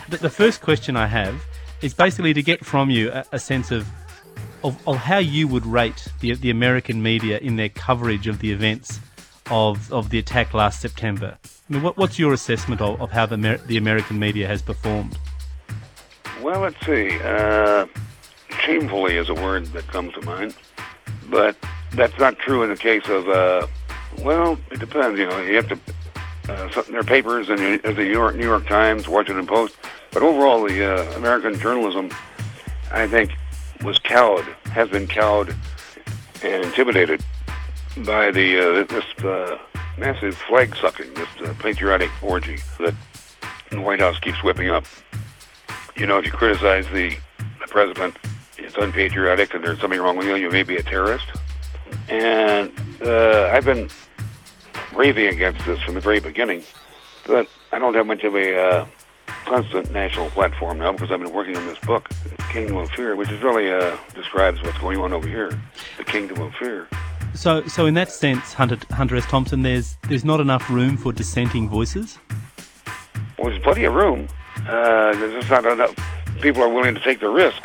the first question I have is basically to get from you a sense of how you would rate the American media in their coverage of the events of the attack last September. I mean, what's your assessment of how the American media has performed? Well, let's see. Shamefully is a word that comes to mind, but that's not true in the case of. Well, it depends. You have to. Their papers and the New York Times, Washington Post, but overall, the American journalism, I think, has been cowed and intimidated by this massive flag sucking, this patriotic orgy that the White House keeps whipping up. If you criticize the president, it's unpatriotic and there's something wrong with you, you may be a terrorist. And I've been raving against this from the very beginning, but I don't have much of a constant national platform now because I've been working on this book, Kingdom of Fear, which is really describes what's going on over here, the Kingdom of Fear. So in that sense, Hunter S. Thompson, there's not enough room for dissenting voices? Well, there's plenty of room. There's just not enough people are willing to take the risk.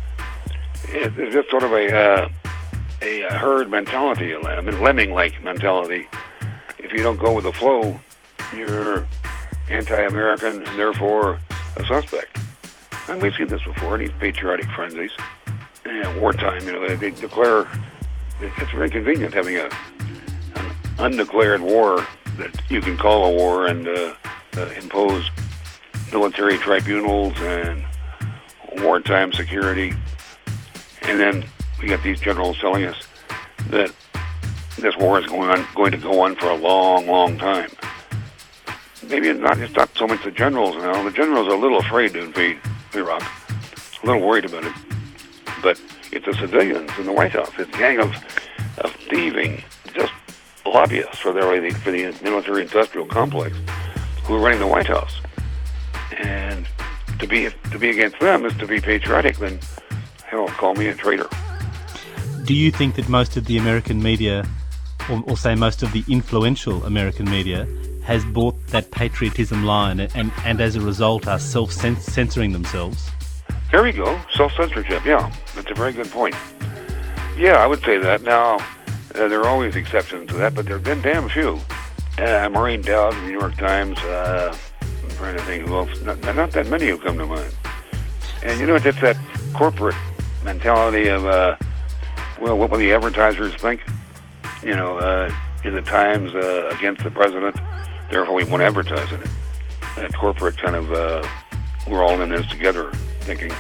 It's just sort of a herd mentality, lemming-like mentality. If you don't go with the flow, you're anti-American and therefore a suspect. And we've seen this before in these patriotic frenzies. Wartime, they declare. It's very convenient having an undeclared war that you can call a war and impose military tribunals and wartime security. And then we got these generals telling us that this war is going to go on for a long, long time. Maybe it's not so much the generals now. The generals are a little afraid to invade Iraq, a little worried about it. But it's the civilians in the White House. It's a gang of thieving, just lobbyists for the military-industrial complex who are running the White House. And to be against them is to be patriotic. Then hell, call me a traitor. Do you think that most of the American media, or say most of the influential American media, has bought that patriotism line and as a result are self-censoring themselves? There we go. Self-censorship, yeah. That's a very good point. Yeah, I would say that. Now, there are always exceptions to that, but there have been damn few. Maureen Dowd, the New York Times, I'm trying to think who else. Not that many who come to mind. And it's that corporate mentality of, what will the advertisers think? In the Times against the president, therefore we won't advertise in it. That corporate kind of, we're all in this together thinking.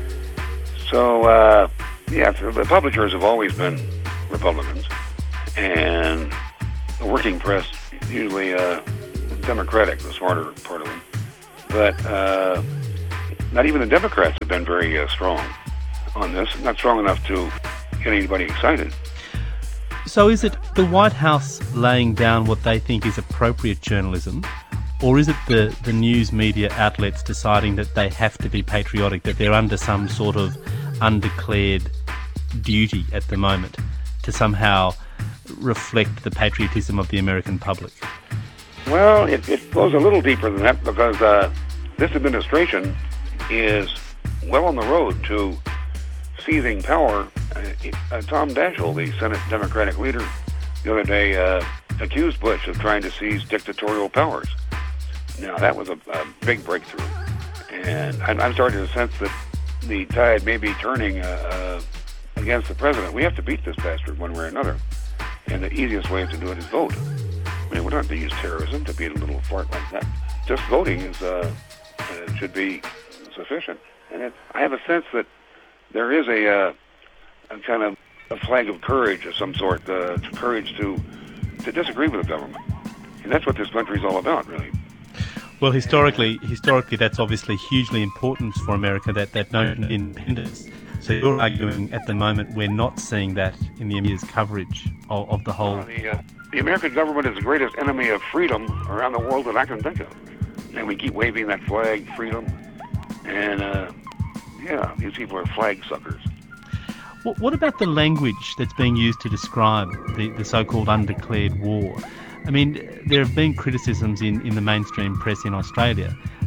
So, the publishers have always been Republicans, and the working press, usually Democratic, the smarter part of them. But not even the Democrats have been very strong on this, not strong enough to get anybody excited. So is it the White House laying down what they think is appropriate journalism, or is it the news media outlets deciding that they have to be patriotic, that they're under some sort of undeclared duty at the moment to somehow reflect the patriotism of the American public? Well, it goes a little deeper than that because this administration is well on the road to seizing power. Tom Daschle, the Senate Democratic leader, the other day accused Bush of trying to seize dictatorial powers. Now, that was a big breakthrough. And I'm starting to sense that the tide may be turning against the president. We have to beat this bastard one way or another. And the easiest way to do it is vote. I mean, we don't have to use terrorism to beat a little fart like that. Just voting is should be sufficient. And I have a sense that there is a kind of a flag of courage of some sort, courage to disagree with the government. And that's what this country is all about, really. Well, historically, that's obviously hugely important for America, that notion of independence. So you're arguing at the moment we're not seeing that in the media's coverage of the whole... The American government is the greatest enemy of freedom around the world that I can think of. And we keep waving that flag, freedom. And, these people are flag suckers. What about the language that's being used to describe the so-called undeclared war? I mean, there have been criticisms in the mainstream press in Australia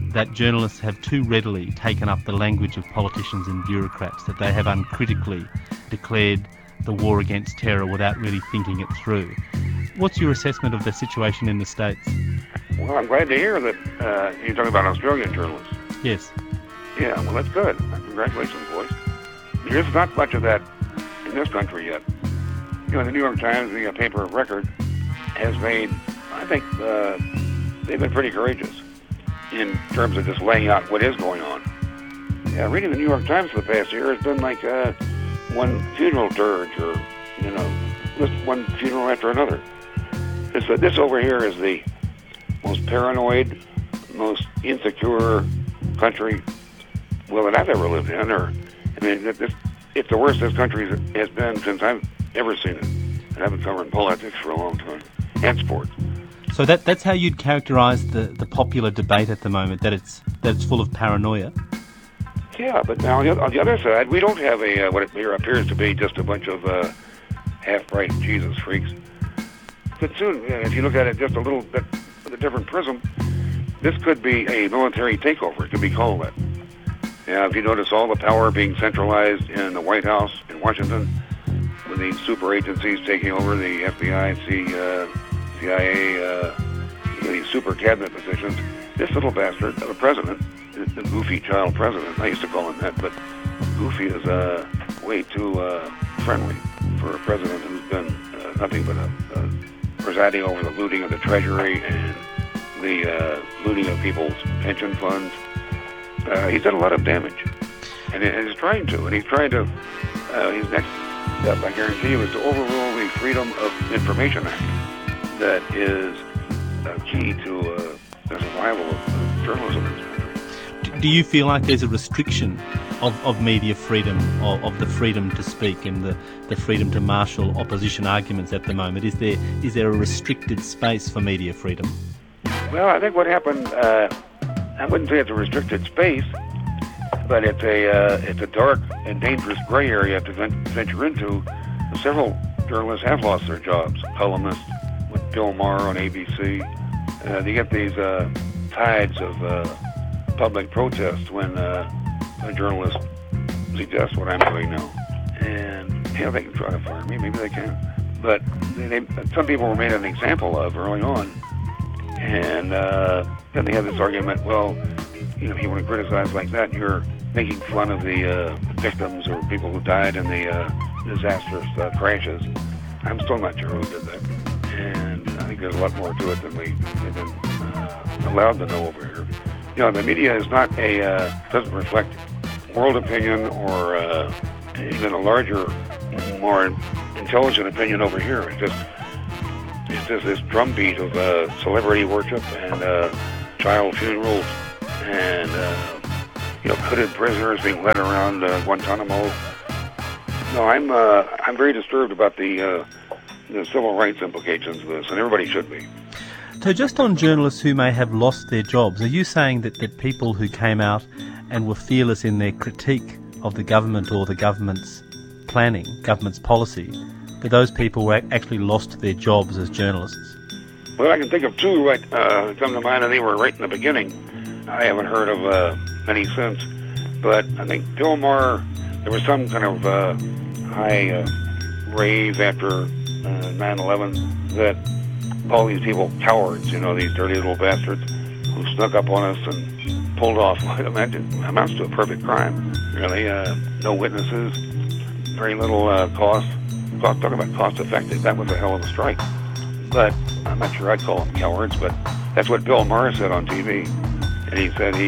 that journalists have too readily taken up the language of politicians and bureaucrats, that they have uncritically declared the war against terror without really thinking it through. What's your assessment of the situation in the States? Well, I'm glad to hear that you're talking about Australian journalists. Yes. Yeah, well, that's good. Congratulations, boys. There's not much of that in this country yet. You know, the New York Times, the paper of record, has made, I think, they've been pretty courageous in terms of just laying out what is going on. Yeah, reading the New York Times for the past year has been like one funeral dirge, or, you know, just one funeral after another. This over here is the most paranoid, most insecure country, well, that I've ever lived in. Or, I mean, it's the worst this country has been since I've ever seen it. And I've been covering politics for a long time, and sports. So that's how you'd characterise the popular debate at the moment, that it's full of paranoia? Yeah, but now on the other side, we don't have what appears to be just a bunch of half-right Jesus freaks. But soon, if you look at it just a little bit with a different prism, this could be a military takeover. It could be called that. If you notice all the power being centralized in the White House in Washington, with these super agencies taking over the FBI, CIA, these super cabinet positions, this little bastard, the president, the goofy child president, I used to call him that, but goofy is way too friendly for a president who's been nothing but presiding over the looting of the Treasury and the looting of people's pension funds. He's done a lot of damage, and he's trying to. His next step, I guarantee you, is to overrule the Freedom of Information Act that is key to the survival of journalism in this country. Do you feel like there's a restriction of media freedom, of the freedom to speak and the freedom to marshal opposition arguments at the moment? Is there a restricted space for media freedom? Well, I think what happened, I wouldn't say it's a restricted space, but it's a dark and dangerous gray area to venture into. Several journalists have lost their jobs. Columnists with Bill Maher on ABC. They get these tides of public protest when a journalist suggests what I'm doing now. And they can try to fire me, maybe they can. But some people were made an example of early on. And then they had this argument, well, you want to criticize like that, you're making fun of the victims or people who died in the disastrous crashes. I'm still not sure who did that. And I think there's a lot more to it than we've been allowed to know over here. The media is not doesn't reflect world opinion or even a larger, more intelligent opinion over here. It's just this drumbeat of celebrity worship and child funerals and hooded prisoners being led around Guantanamo. No, I'm very disturbed about the civil rights implications of this, and everybody should be. So just on journalists who may have lost their jobs, are you saying that people who came out and were fearless in their critique of the government or the government's planning, government's policy, that those people were actually lost their jobs as journalists? Well, I can think of two right come to mind, and they were right in the beginning. I haven't heard of many since, but I think Bill Maher, there was some kind of high rave after 9/11 that all these people cowards, these dirty little bastards who snuck up on us and pulled off what amounts to a perfect crime. Really, no witnesses, very little cost. Talk about cost effective. That was a hell of a strike. But I'm not sure I'd call them cowards, but that's what Bill Maher said on TV. And he said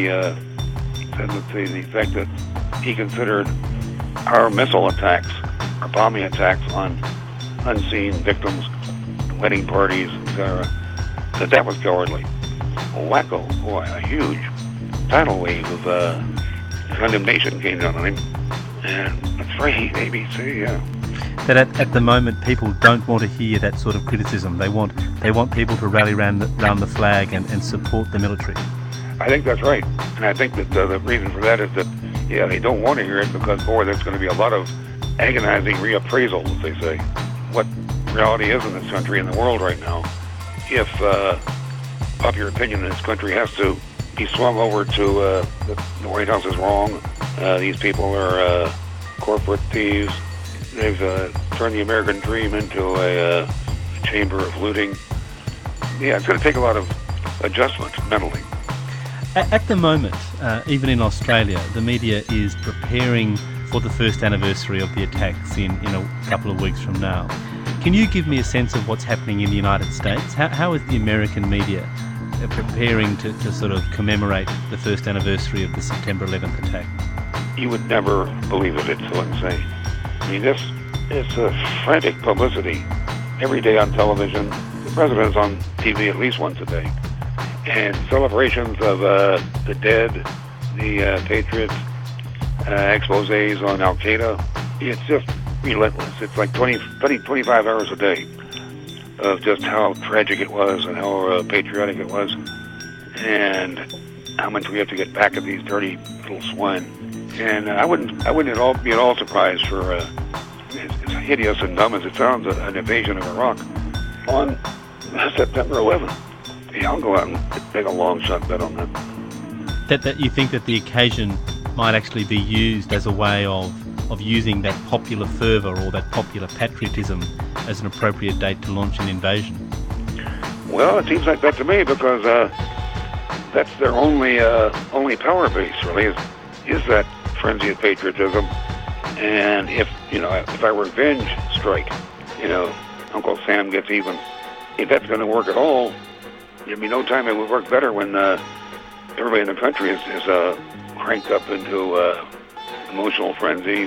to the effect that he considered our missile attacks, our bombing attacks on unseen victims, wedding parties, etc., that was cowardly. Wacko, boy, a huge tidal wave of condemnation came down on him. And that's right, ABC, yeah. That at the moment people don't want to hear that sort of criticism. They want people to rally around the flag and support the military. I think that's right. And I think that the reason for that is that, they don't want to hear it because, boy, there's going to be a lot of agonizing reappraisal, as they say, what reality is in this country and the world right now. If popular opinion in this country has to he swung over to the White House is wrong. These people are corporate thieves. They've turned the American dream into a chamber of looting. Yeah, it's going to take a lot of adjustment mentally. At the moment, even in Australia, the media is preparing for the first anniversary of the attacks in a couple of weeks from now. Can you give me a sense of what's happening in the United States? How is the American media preparing to sort of commemorate the first anniversary of the September 11th attack? You would never believe it, it's so insane. I mean, it's a frantic publicity. Every day on television, the president's on TV at least once a day. And celebrations of the dead, the Patriots, exposés on Al-Qaeda. It's just relentless. It's like 25 hours a day of just how tragic it was and how patriotic it was, and how much we have to get back at these dirty little swine. And I wouldn't be at all surprised for, as hideous and dumb as it sounds, an invasion of Iraq on September 11th. Yeah, I'll go out and take a long shot bet on that. That you think that the occasion might actually be used as a way of using that popular fervour or that popular patriotism as an appropriate date to launch an invasion? Well, it seems like that to me, because that's their only power base, really, is that frenzy of patriotism. And if our revenge strike, Uncle Sam gets even, if that's going to work at all, there'd be no time it would work better when everybody in the country is cranked up into emotional frenzies.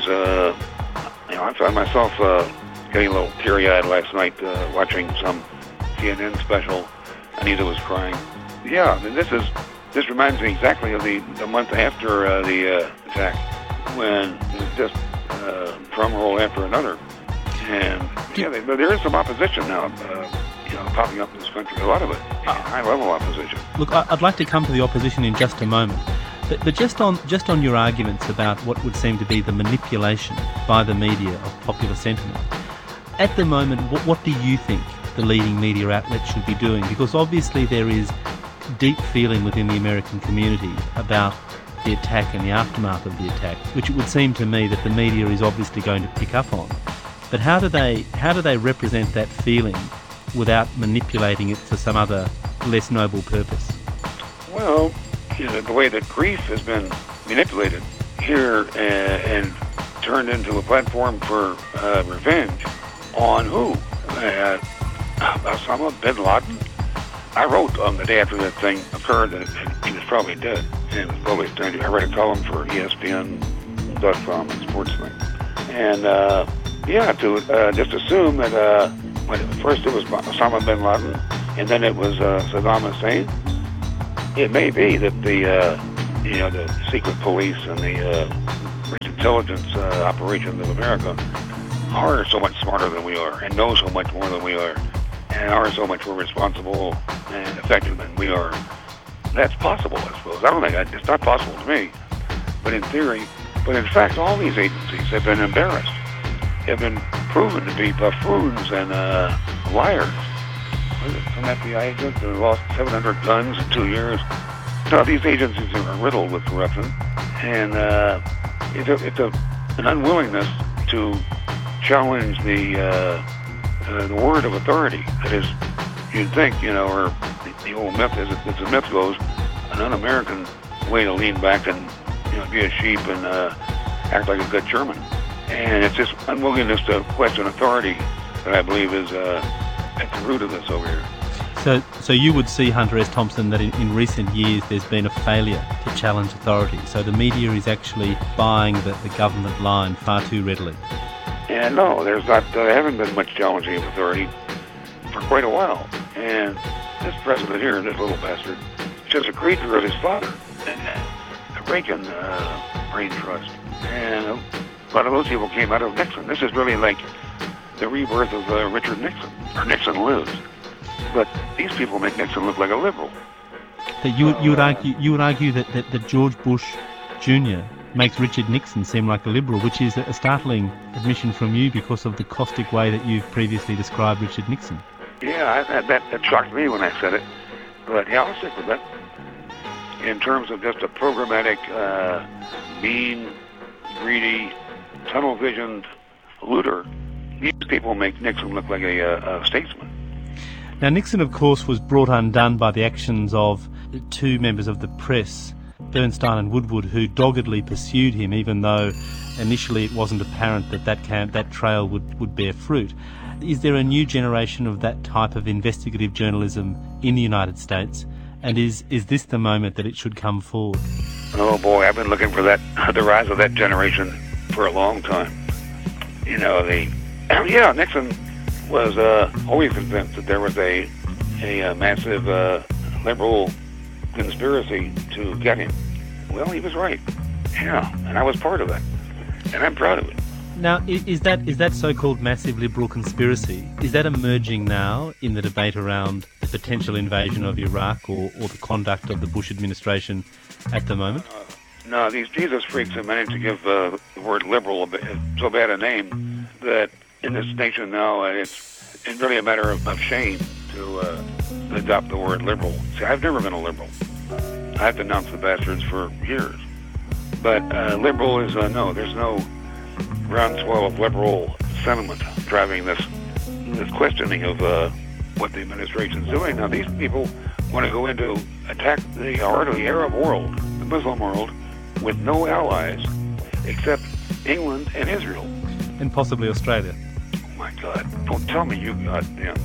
I found myself getting a little teary-eyed last night watching some CNN special. Anita was crying. Yeah, this reminds me exactly of the month after the attack, when it was just drum roll after another. And yeah, there is some opposition now, popping up in this country. A lot of it, high-level opposition. Look, I'd like to come to the opposition in just a moment. But just on your arguments about what would seem to be the manipulation by the media of popular sentiment, at the moment, what do you think the leading media outlets should be doing? Because obviously there is deep feeling within the American community about the attack and the aftermath of the attack, which it would seem to me that the media is obviously going to pick up on. But how do they represent that feeling without manipulating it for some other less noble purpose? Well, the way that grief has been manipulated here and turned into a platform for revenge on who? Osama bin Laden? I wrote on the day after that thing occurred that he was probably dead. And it was probably standing. I read a column for ESPN.com, a sports thing. And to just assume that when first it was Osama bin Laden and then it was Saddam Hussein, it may be that the secret police and the intelligence operations of America are so much smarter than we are and know so much more than we are and are so much more responsible and effective than we are. That's possible, I suppose. I don't think it's not possible to me, but in theory. But in fact, all these agencies have been embarrassed, have been proven to be buffoons and liars. Some FBI agents that have lost 700 guns in 2 years. No, these agencies are riddled with corruption, and it's an unwillingness to challenge the word of authority. That is, you'd think, or the old myth, as the myth goes, an un-American way to lean back and be a sheep and act like a good German. And it's this unwillingness to question authority that I believe is at the root of this over here. So you would see, Hunter S. Thompson, that in recent years there's been a failure to challenge authority. So the media is actually buying the government line far too readily. And no, there haven't been much challenging of authority for quite a while. And this president here, this little bastard, is just a creature of his father, the Reagan brain trust. And a lot of those people came out of Nixon. This is really like the rebirth of Richard Nixon, or Nixon Lives. But these people make Nixon look like a liberal. You would argue that George Bush Jr. makes Richard Nixon seem like a liberal, which is a startling admission from you because of the caustic way that you've previously described Richard Nixon. Yeah, that shocked me when I said it. But yeah, I'll stick with that. in terms of just a programmatic, mean, greedy, tunnel-visioned looter. These people make Nixon look like a statesman. Now, Nixon, of course, was brought undone by the actions of two members of the press, Bernstein and Woodward, who doggedly pursued him, even though initially it wasn't apparent that that trail would bear fruit. Is there a new generation of that type of investigative journalism in the United States? And is this the moment that it should come forward? Oh boy, I've been looking for that, the rise of that generation for a long time. You know, Nixon was always convinced that there was a massive liberal conspiracy to get him. Well, he was right. Yeah, and I was part of it, and I'm proud of it. Now, is that so-called massive liberal conspiracy, is that emerging now in the debate around the potential invasion of Iraq or the conduct of the Bush administration at the moment? No, these Jesus freaks have managed to give the word liberal so bad a name that in this nation now it's really a matter of shame to adopt the word liberal. See, I've never been a liberal. I've denounced the bastards for years. But liberal is, no, there's no groundswell of liberal sentiment driving this questioning of what the administration's doing. Now, these people want to go into attack the heart of the Arab world, the Muslim world, with no allies except England and Israel. And possibly Australia. Oh, my God. Don't tell me you goddamn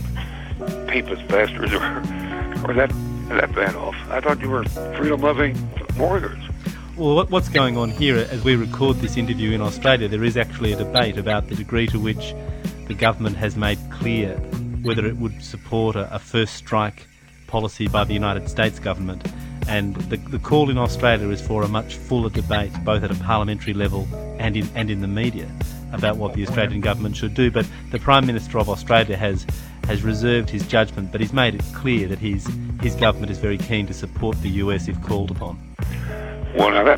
papist bastards or that bad off. I thought you were freedom-loving warriors. Well, what's going on here, as we record this interview in Australia, there is actually a debate about the degree to which the government has made clear whether it would support a first strike policy by the United States government. And the call in Australia is for a much fuller debate, both at a parliamentary level and in the media, about what the Australian government should do. But the Prime Minister of Australia has reserved his judgment, but he's made it clear that his government is very keen to support the US if called upon. Well, now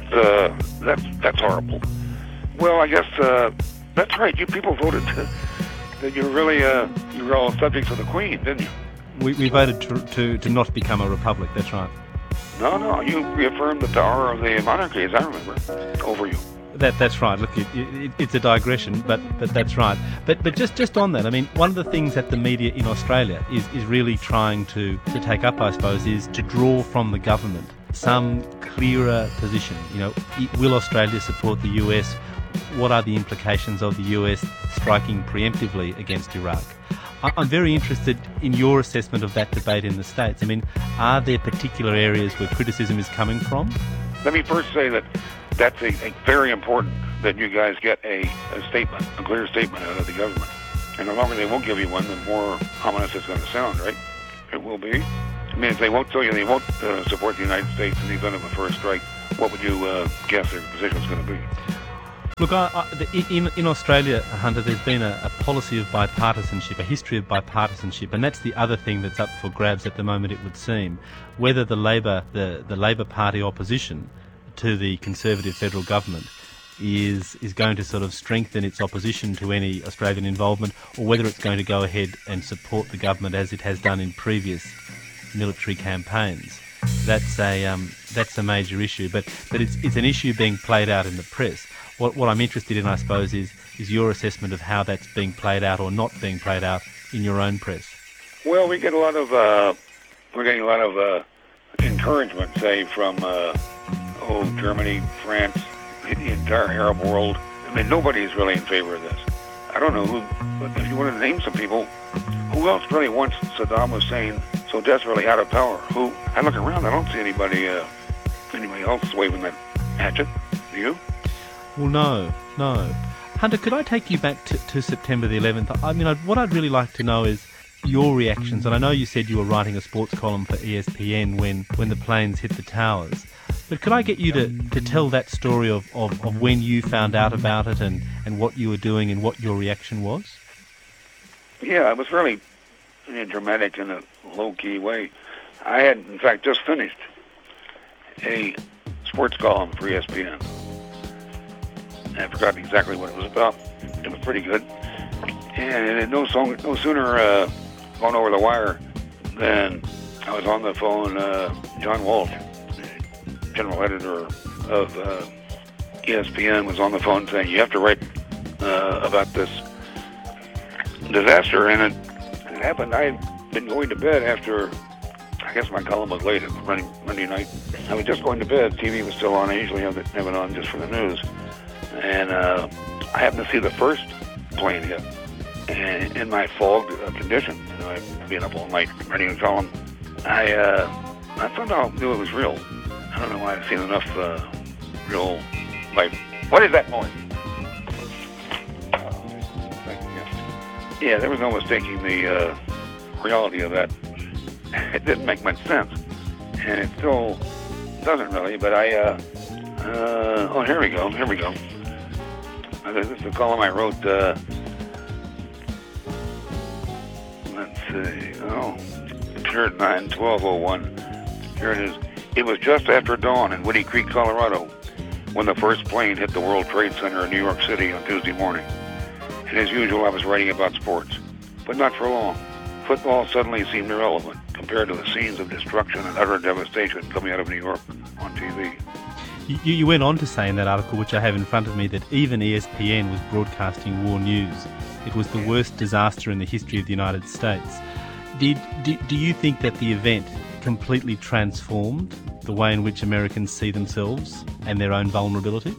that's horrible. Well, I guess that's right. You people voted that you were all subjects of the Queen, didn't you? We voted to not become a republic. That's right. No, you reaffirmed the power of the monarchy, as I remember, over you. That's right. Look, it's a digression, but that's right. But just on that, I mean, one of the things that the media in Australia is really trying to take up, I suppose, is to draw from the government some clearer position. You know, will Australia support the US? What are the implications of the US striking preemptively against Iraq? I'm very interested in your assessment of that debate in the States. I mean, are there particular areas where criticism is coming from? Let me first say that's a very important that you guys get a statement, a clear statement out of the government. And the longer they won't give you one, the more ominous it's going to sound, right? It will be. I mean, if they won't tell you they won't support the United States in the event of a first strike, what would you guess their position is going to be? Look, in Australia, Hunter, there's been a policy of bipartisanship, a history of bipartisanship, and that's the other thing that's up for grabs at the moment, it would seem. Whether the Labor Party opposition to the Conservative federal government is going to sort of strengthen its opposition to any Australian involvement, or whether it's going to go ahead and support the government as it has done in previous military campaigns. That's a major issue, but it's an issue being played out in the press. What I'm interested in, I suppose, is your assessment of how that's being played out or not being played out in your own press. Well, we're getting a lot of encouragement, say, from Germany, France, the entire Arab world. I mean, nobody's really in favor of this. I don't know who, but if you want to name some people, who else really wants Saddam Hussein so desperately out of power? Who? I look around, I don't see anybody else waving that hatchet. Do you? Well, no. Hunter, could I take you back to September the 11th? I mean, what I'd really like to know is your reactions. And I know you said you were writing a sports column for ESPN when the planes hit the towers. But could I get you to tell that story of when you found out about it and what you were doing and what your reaction was? Yeah, it was really dramatic in a low-key way. I had, in fact, just finished a sports column for ESPN. I forgot exactly what it was about. It was pretty good. And it had no sooner gone over the wire than I was on the phone, John Walsh, general editor of ESPN, was on the phone saying, you have to write about this disaster. And it happened. I had been going to bed after, I guess my column was late Monday night. I was just going to bed. TV was still on. I usually have it on just for the news. And I happened to see the first plane hit. And in my fogged condition, I've been up all night writing a column, I somehow knew it was real. I don't know why I've seen enough real life. What is that noise? Yeah, there was no mistaking the reality of that. It didn't make much sense, and it still doesn't really. But oh, here we go. This is the column I wrote. Let's see. Oh, it appeared 9/12/01. Here it is. It was just after dawn in Woody Creek, Colorado, when the first plane hit the World Trade Center in New York City on Tuesday morning. And as usual, I was writing about sports, but not for long. Football suddenly seemed irrelevant compared to the scenes of destruction and utter devastation coming out of New York on TV. You went on to say in that article, which I have in front of me, that even ESPN was broadcasting war news. It was the worst disaster in the history of the United States. Do you think that the event completely transformed the way in which Americans see themselves and their own vulnerability?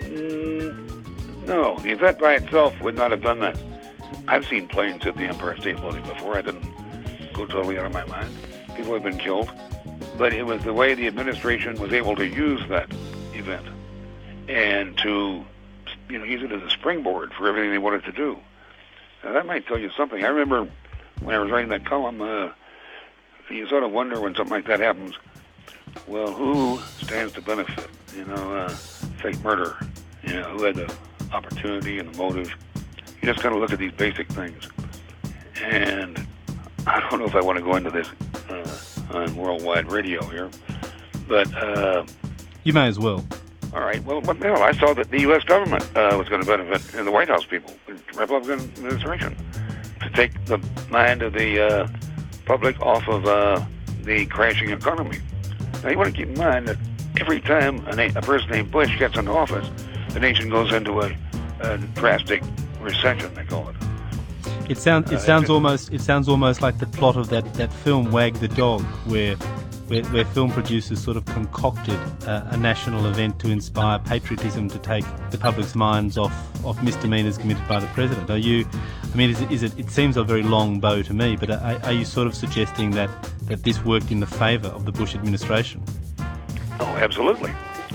No, the event by itself would not have done that. I've seen planes hit the Empire State Building before. I didn't go totally out of my mind. People have been killed. But it was the way the administration was able to use that event and to, use it as a springboard for everything they wanted to do. Now, that might tell you something. I remember when I was writing that column, you sort of wonder when something like that happens, well, who stands to benefit? Fake murder. Who had the opportunity and the motive? You just kind of look at these basic things. And I don't know if I want to go into this on worldwide radio here, but you may as well. All right. Well, I saw that the U.S. government was going to benefit, and the White House people, the Republican administration, to take the mind of the public off of the crashing economy. Now, you want to keep in mind that every time a person named Bush gets into office, the nation goes into a drastic recession, they call it. It sounds almost like the plot of that film Wag the Dog, where film producers sort of concocted a national event to inspire patriotism to take the public's minds off misdemeanors committed by the president. It seems a very long bow to me, but are you sort of suggesting that this worked in the favour of the Bush administration? Oh, absolutely.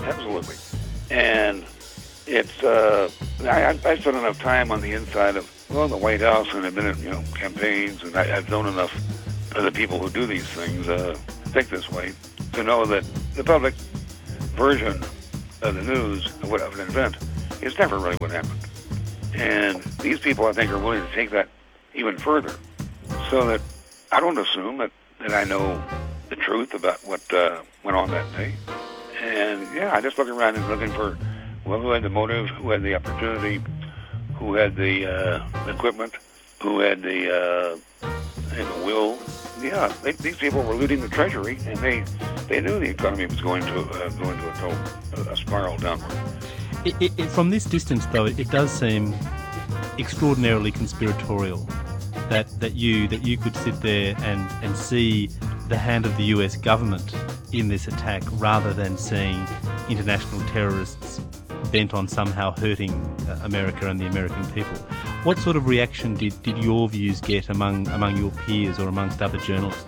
And it's I spent enough time on the inside of the White House, and I've been in campaigns, and I've known enough of the people who do these things think this way to know that the public version of the news of an event is never really what happened. And these people, I think, are willing to take that even further, so that I don't assume that I know the truth about what went on that day. And I just look around and looking for who had the motive, who had the opportunity, who had the equipment, who had the will. These people were looting the treasury, and they knew the economy was going to a spiral downward. From this distance, though, it does seem extraordinarily conspiratorial that you could sit there and see the hand of the US government in this attack, rather than seeing international terrorists bent on somehow hurting America and the American people. What sort of reaction did your views get among your peers or amongst other journalists?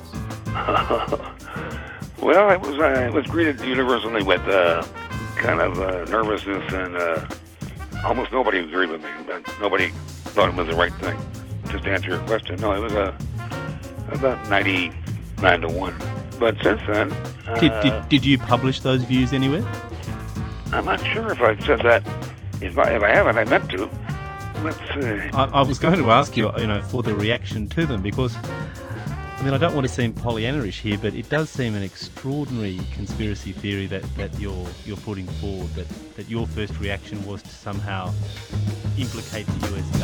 Well, it was greeted universally with kind of nervousness, and almost nobody agreed with me. Nobody thought it was the right thing. Just to answer your question, no, it was about 99-1. But since then, did you publish those views anywhere? I'm not sure if I said that. If I haven't, I meant to. Let's see. I was going to ask you, for the reaction to them, because I don't want to seem Pollyanna-ish here, but it does seem an extraordinary conspiracy theory that you're putting forward, that your first reaction was to somehow implicate the US government.